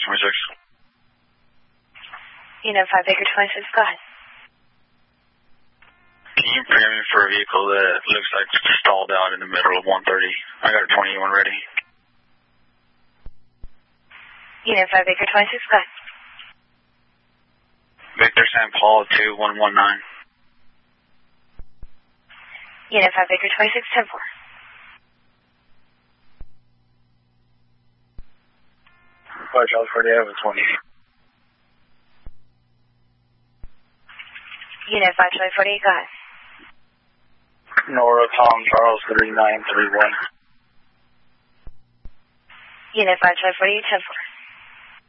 Unit 5 Baker 26, go ahead. Can you program me for a vehicle that looks like it's stalled out in the middle of 130? I got a 21 ready. Unit 5 Baker 26, go ahead. Victor St. Paul 2119. Unit 5 Baker 26, 10-4. Charles 48 over 20. Unit 5 Charlie 48, go ahead. Nora Tom Charles 3931. Unit 5 Charlie 48, 10-4.